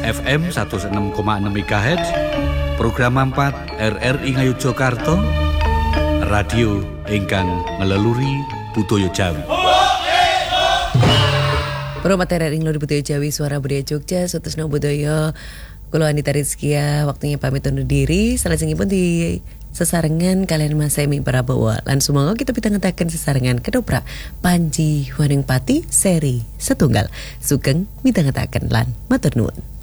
FM 106,6 MHz, program 4 RRI Ngayogyakarta, radio ingkang ngeleluri budaya Jawi. Program RRI ngeleluri budaya Jawi, suara budaya Jogja, Sutusno budaya. Kula Anita Rizkia, waktunya pamit undur diri. Salajengipun di sesarengan kalian Mas Semi Prabowo. Lan sumangga kita pitangetaken sesarengan kedoprak Panji Waningpati seri setunggal. Sugeng mitangetaken lan matur nuwun.